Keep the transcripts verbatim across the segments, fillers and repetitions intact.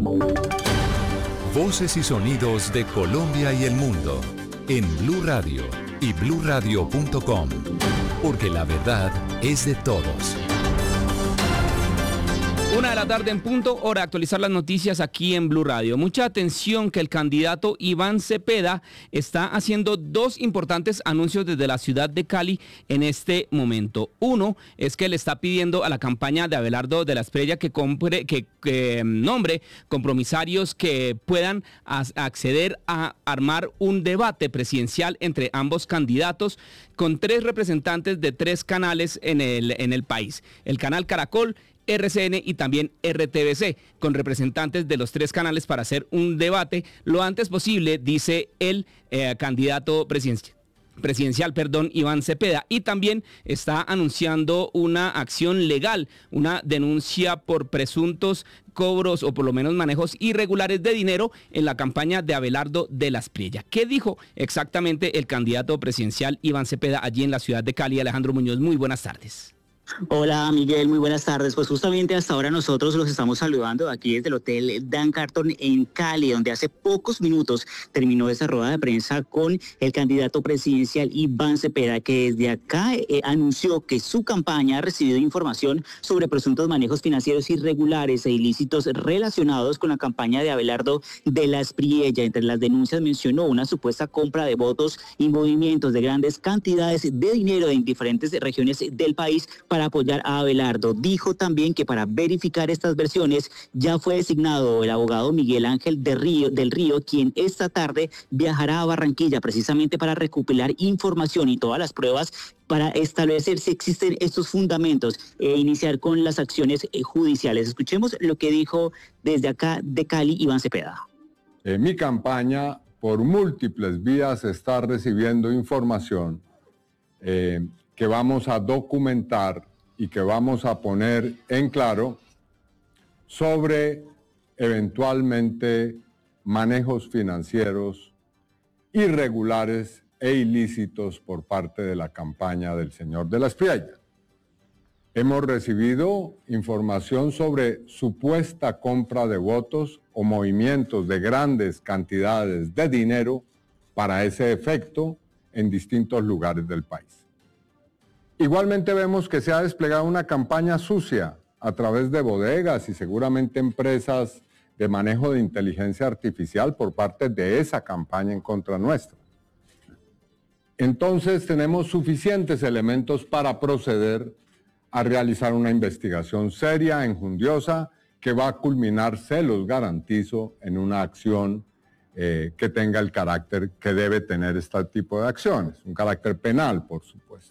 Voces y sonidos de Colombia y el mundo en Blue Radio y blue radio punto com, porque la verdad es de todos. Una de la tarde en punto, hora de actualizar las noticias aquí en Blue Radio. Mucha atención que el candidato Iván Cepeda está haciendo dos importantes anuncios desde la ciudad de Cali en este momento. Uno es que le está pidiendo a la campaña de Abelardo de la Espriella que, compre, que, que nombre compromisarios que puedan as, acceder a armar un debate presidencial entre ambos candidatos con tres representantes de tres canales en el, en el país. El canal Caracol, R C N y también R T V C, con representantes de los tres canales para hacer un debate lo antes posible, dice el eh, candidato presidencial. presidencial, perdón, Iván Cepeda, y también está anunciando una acción legal, una denuncia por presuntos cobros o por lo menos manejos irregulares de dinero en la campaña de Abelardo de la Espriella. ¿Qué dijo exactamente el candidato presidencial Iván Cepeda allí en la ciudad de Cali? Alejandro Muñoz, muy buenas tardes. Hola Miguel, muy buenas tardes. Pues justamente hasta ahora nosotros los estamos saludando aquí desde el Hotel Dan Carton en Cali, donde hace pocos minutos terminó esa rueda de prensa con el candidato presidencial Iván Cepeda, que desde acá eh, anunció que su campaña ha recibido información sobre presuntos manejos financieros irregulares e ilícitos relacionados con la campaña de Abelardo de la Espriella. Entre las denuncias mencionó una supuesta compra de votos y movimientos de grandes cantidades de dinero en diferentes regiones del país para apoyar a Abelardo. Dijo también que para verificar estas versiones ya fue designado el abogado Miguel Ángel de Río, del Río, quien esta tarde viajará a Barranquilla precisamente para recopilar información y todas las pruebas para establecer si existen estos fundamentos e iniciar con las acciones judiciales. Escuchemos lo que dijo desde acá de Cali Iván Cepeda. En mi campaña, por múltiples vías, está recibiendo información eh, que vamos a documentar y que vamos a poner en claro sobre eventualmente manejos financieros irregulares e ilícitos por parte de la campaña del señor de la Espriella. Hemos recibido información sobre supuesta compra de votos o movimientos de grandes cantidades de dinero para ese efecto en distintos lugares del país. Igualmente vemos que se ha desplegado una campaña sucia a través de bodegas y seguramente empresas de manejo de inteligencia artificial por parte de esa campaña en contra nuestra. Entonces tenemos suficientes elementos para proceder a realizar una investigación seria, enjundiosa, que va a culminar, se los garantizo, en una acción eh, que tenga el carácter que debe tener este tipo de acciones, un carácter penal, por supuesto.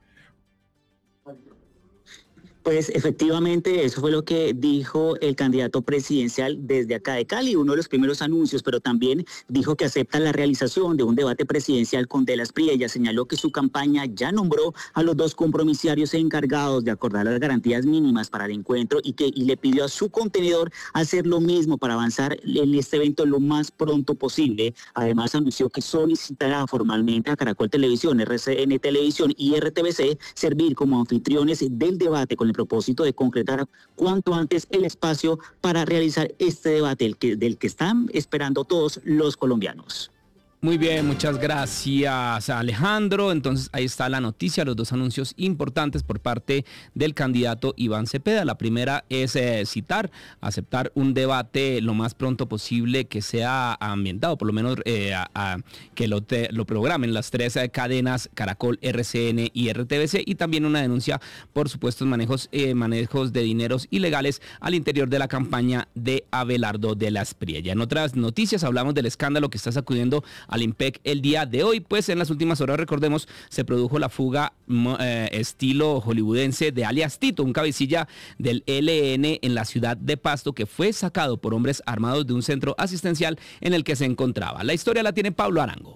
Pues efectivamente eso fue lo que dijo el candidato presidencial desde acá de Cali, uno de los primeros anuncios, pero también dijo que acepta la realización de un debate presidencial con De la Espriella. Señaló que su campaña ya nombró a los dos compromisarios encargados de acordar las garantías mínimas para el encuentro y que y le pidió a su contenedor hacer lo mismo para avanzar en este evento lo más pronto posible. Además anunció que solicitará formalmente a Caracol Televisión, R C N Televisión y R T V C servir como anfitriones del debate con el propósito de concretar cuanto antes el espacio para realizar este debate el que, del que están esperando todos los colombianos. Muy bien, muchas gracias Alejandro. Entonces ahí está la noticia, los dos anuncios importantes por parte del candidato Iván Cepeda. La primera es eh, citar, aceptar un debate lo más pronto posible que sea ambientado, por lo menos eh, a, a, que lo, te, lo programen las tres eh, cadenas Caracol, R C N y R T V C, y también una denuncia por supuestos manejos, eh, manejos de dineros ilegales al interior de la campaña de Abelardo de la Espriella. En otras noticias hablamos del escándalo que está sacudiendo al IMPEC el día de hoy, pues en las últimas horas, recordemos, se produjo la fuga eh, estilo hollywoodense de alias Tito, un cabecilla del E L N en la ciudad de Pasto, que fue sacado por hombres armados de un centro asistencial en el que se encontraba. La historia la tiene Pablo Arango.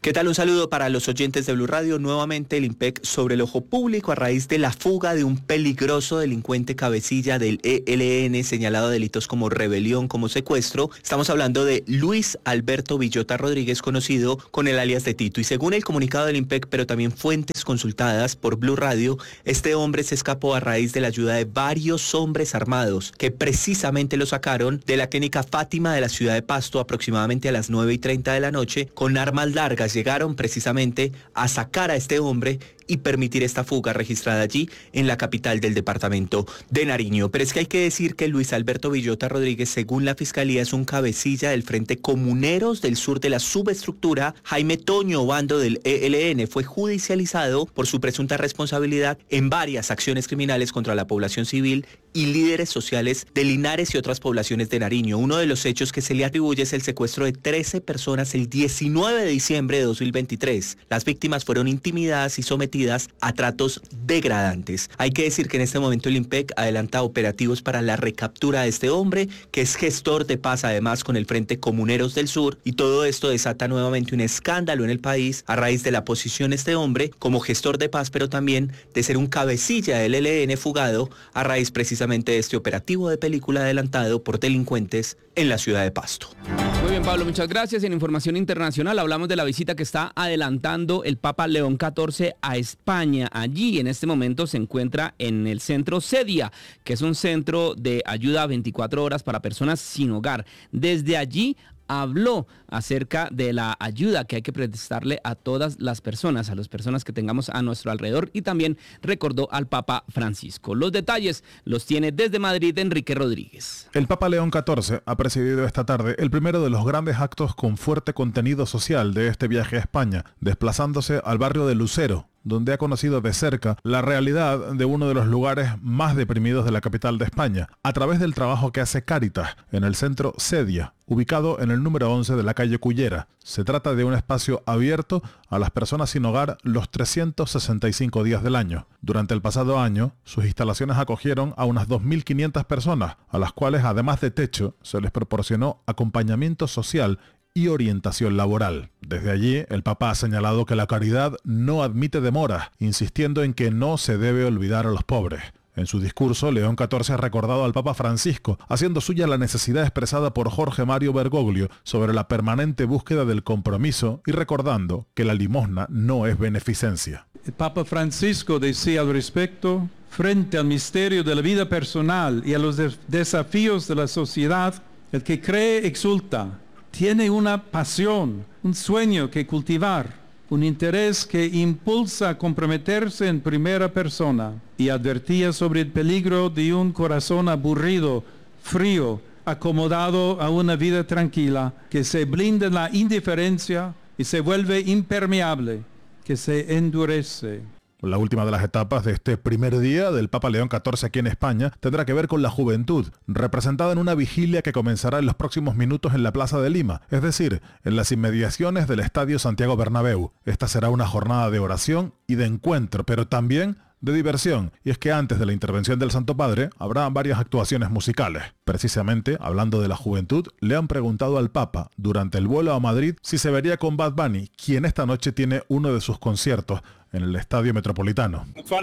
¿Qué tal? Un saludo para los oyentes de Blue Radio. Nuevamente el IMPEC sobre el ojo público a raíz de la fuga de un peligroso delincuente cabecilla del E L N señalado a delitos como rebelión, como secuestro. Estamos hablando de Luis Alberto Villota Rodríguez, conocido con el alias de Tito. Y según el comunicado del IMPEC, pero también fuentes consultadas por Blue Radio, este hombre se escapó a raíz de la ayuda de varios hombres armados que precisamente lo sacaron de la clínica Fátima de la ciudad de Pasto aproximadamente a las nueve y treinta de la noche con armas largas. Llegaron precisamente a sacar a este hombre y permitir esta fuga registrada allí en la capital del departamento de Nariño. Pero es que hay que decir que Luis Alberto Villota Rodríguez, según la Fiscalía, es un cabecilla del Frente Comuneros del Sur de la subestructura Jaime Toño Bando del E L N. Fue judicializado por su presunta responsabilidad en varias acciones criminales contra la población civil y líderes sociales de Linares y otras poblaciones de Nariño. Uno de los hechos que se le atribuye es el secuestro de trece personas el diecinueve de diciembre de dos mil veintitrés. Las víctimas fueron intimidadas y sometidas a tratos degradantes. Hay que decir que en este momento el IMPEC adelanta operativos para la recaptura de este hombre, que es gestor de paz además con el Frente Comuneros del Sur, y todo esto desata nuevamente un escándalo en el país a raíz de la posición de este hombre como gestor de paz, pero también de ser un cabecilla del E L N fugado a raíz precisamente de este operativo de película adelantado por delincuentes en la ciudad de Pasto. Muy bien, Pablo, muchas gracias. En información internacional hablamos de la visita que está adelantando el Papa León catorce a España. Allí en este momento se encuentra en el centro Cedia, que es un centro de ayuda veinticuatro horas para personas sin hogar. Desde allí habló acerca de la ayuda que hay que prestarle a todas las personas, a las personas que tengamos a nuestro alrededor, y también recordó al Papa Francisco. Los detalles los tiene desde Madrid Enrique Rodríguez. El Papa León catorce ha presidido esta tarde el primero de los grandes actos con fuerte contenido social de este viaje a España, desplazándose al barrio de Lucero, donde ha conocido de cerca la realidad de uno de los lugares más deprimidos de la capital de España, a través del trabajo que hace Cáritas en el centro Cedia, ubicado en el número once de la calle Cullera. Se trata de un espacio abierto a las personas sin hogar los trescientos sesenta y cinco días del año. Durante el pasado año, sus instalaciones acogieron a unas dos mil quinientas personas, a las cuales, además de techo, se les proporcionó acompañamiento social y orientación laboral. Desde allí, el Papa ha señalado que la caridad no admite demoras, insistiendo en que no se debe olvidar a los pobres. En su discurso, León catorce ha recordado al Papa Francisco, haciendo suya la necesidad expresada por Jorge Mario Bergoglio sobre la permanente búsqueda del compromiso y recordando que la limosna no es beneficencia. El Papa Francisco decía al respecto: frente al misterio de la vida personal y a los de- desafíos de la sociedad, el que cree exulta. Tiene una pasión, un sueño que cultivar, un interés que impulsa a comprometerse en primera persona, y advertía sobre el peligro de un corazón aburrido, frío, acomodado a una vida tranquila, que se blinda en la indiferencia y se vuelve impermeable, que se endurece. La última de las etapas de este primer día del Papa León catorce aquí en España tendrá que ver con la juventud, representada en una vigilia que comenzará en los próximos minutos en la Plaza de Lima, es decir, en las inmediaciones del Estadio Santiago Bernabéu. Esta será una jornada de oración y de encuentro, pero también de diversión, y es que antes de la intervención del Santo Padre habrá varias actuaciones musicales. Precisamente, hablando de la juventud, le han preguntado al Papa durante el vuelo a Madrid si se vería con Bad Bunny, quien esta noche tiene uno de sus conciertos en el Estadio Metropolitano.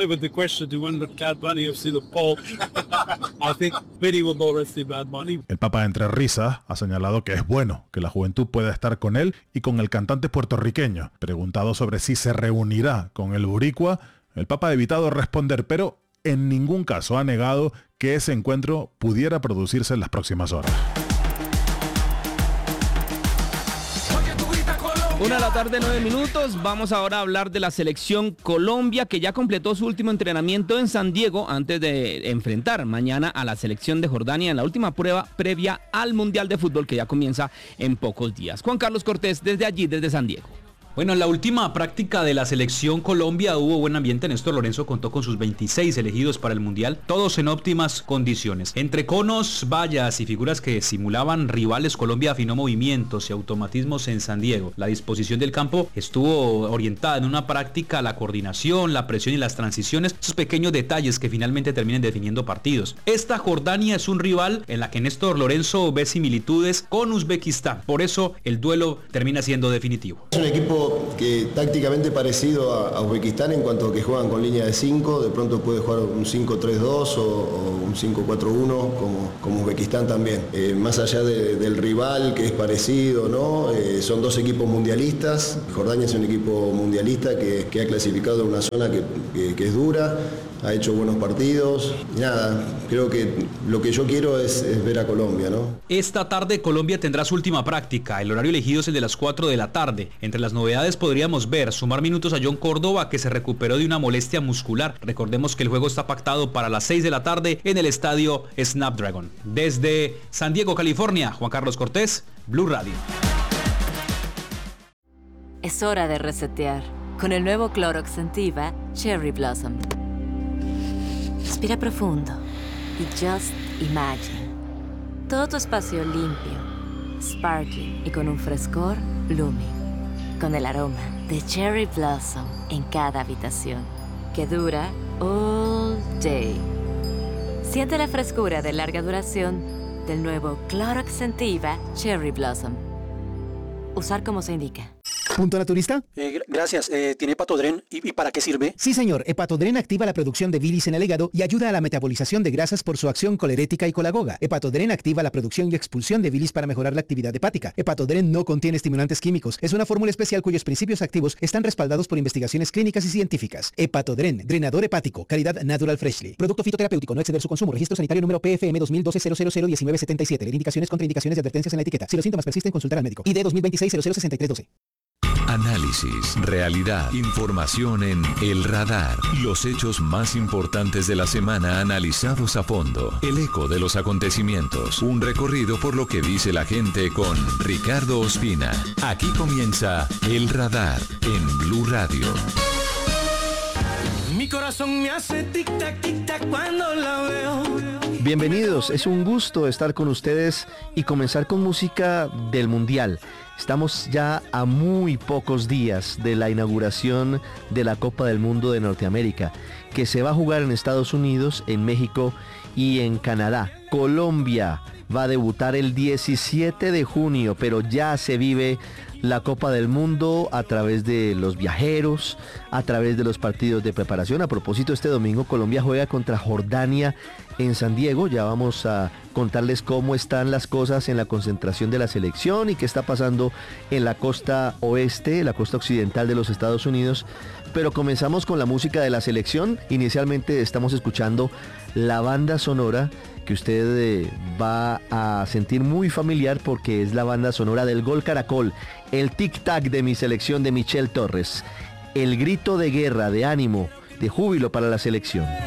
El Papa, entre risas, ha señalado que es bueno que la juventud pueda estar con él y con el cantante puertorriqueño. Preguntado sobre si se reunirá con el boricua, el Papa ha evitado responder, pero en ningún caso ha negado que ese encuentro pudiera producirse en las próximas horas. Una de la tarde, nueve minutos. Vamos ahora a hablar de la selección Colombia, que ya completó su último entrenamiento en San Diego antes de enfrentar mañana a la selección de Jordania en la última prueba previa al Mundial de Fútbol, que ya comienza en pocos días. Juan Carlos Cortés, desde allí, desde San Diego. Bueno, en la última práctica de la selección Colombia hubo buen ambiente. Néstor Lorenzo contó con sus veintiséis elegidos para el Mundial, todos en óptimas condiciones. Entre conos, vallas y figuras que simulaban rivales, Colombia afinó movimientos y automatismos en San Diego. La disposición del campo estuvo orientada en una práctica a la coordinación, la presión y las transiciones, esos pequeños detalles que finalmente terminan definiendo partidos. Esta Jordania es un rival en la que Néstor Lorenzo ve similitudes con Uzbekistán, por eso el duelo termina siendo definitivo. Es un equipo equipo que tácticamente parecido a, a Uzbekistán en cuanto a que juegan con línea de cinco, de pronto puede jugar un cinco tres dos o, o un cinco cuatro uno como, como Uzbekistán también. Eh, más allá de, del rival que es parecido, ¿no? Eh, son dos equipos mundialistas. Jordania es un equipo mundialista que, que ha clasificado en una zona que, que, que es dura, ha hecho buenos partidos. Y nada, creo que lo que yo quiero es, es ver a Colombia, ¿no? Esta tarde Colombia tendrá su última práctica. El horario elegido es el de las cuatro de la tarde. Entre las novedades podríamos ver sumar minutos a John Córdoba, que se recuperó de una molestia muscular. Recordemos que el juego está pactado para las seis de la tarde en el estadio Snapdragon. Desde San Diego, California, Juan Carlos Cortés, Blue Radio. Es hora de resetear con el nuevo Clorox Scentiva Cherry Blossom. Respira profundo y just imagine. Todo tu espacio limpio, sparkling y con un frescor blooming. Con el aroma de Cherry Blossom en cada habitación, que dura all day. Siente la frescura de larga duración del nuevo Clorox Scentiva Cherry Blossom. Usar como se indica. ¿Punto naturista? Eh, gracias. Eh, ¿Tiene Hepatodren? ¿Y, ¿Y para qué sirve? Sí, señor. Hepatodren activa la producción de bilis en el hígado y ayuda a la metabolización de grasas por su acción colerética y colagoga. Hepatodren activa la producción y expulsión de bilis para mejorar la actividad hepática. Hepatodren no contiene estimulantes químicos. Es una fórmula especial cuyos principios activos están respaldados por investigaciones clínicas y científicas. Hepatodren, drenador hepático, calidad Natural Freshly. Producto fitoterapéutico, no exceder su consumo. Registro sanitario número P F M dos mil doce cero cero cero diecinueve setenta y siete. Indicaciones, contraindicaciones y advertencias en la etiqueta. Si los síntomas persisten, consultar al médico. I D dos mil veintiséis cero cero sesenta y tres doce. Análisis, realidad, información en El Radar. Los hechos más importantes de la semana analizados a fondo. El eco de los acontecimientos. Un recorrido por lo que dice la gente con Ricardo Ospina. Aquí comienza El Radar en Blue Radio. Mi corazón me hace tic-tac, tic-tac cuando la veo. Bienvenidos, es un gusto estar con ustedes y comenzar con música del Mundial. Estamos ya a muy pocos días de la inauguración de la Copa del Mundo de Norteamérica, que se va a jugar en Estados Unidos, en México y en Canadá. Colombia va a debutar el diecisiete de junio, pero ya se vive la Copa del Mundo a través de los viajeros, a través de los partidos de preparación. A propósito, este domingo Colombia juega contra Jordania en San Diego. Ya vamos a contarles cómo están las cosas en la concentración de la selección y qué está pasando en la costa oeste, la costa occidental de los Estados Unidos. Pero comenzamos con la música de la selección. Inicialmente estamos escuchando la banda sonora que usted eh, va a sentir muy familiar porque es la banda sonora del Gol Caracol, el tic-tac de mi selección de Michel Torres, el grito de guerra, de ánimo, de júbilo para la selección.